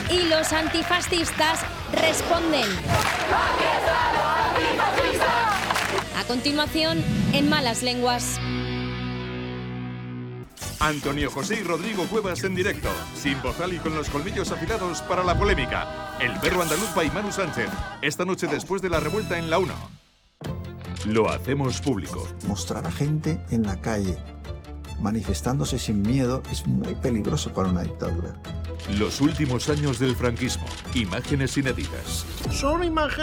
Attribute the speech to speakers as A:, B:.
A: y los antifascistas responden. A continuación, en Malas Lenguas.
B: Antonio José y Rodrigo Cuevas en directo, sin bozal y con los colmillos afilados para la polémica. El perro andaluz by Manu Sánchez, esta noche después de la revuelta en la 1. Lo hacemos público.
C: Mostrar a gente en la calle manifestándose sin miedo es muy peligroso para una dictadura.
B: Los últimos años del franquismo, imágenes inéditas.
D: Son imágenes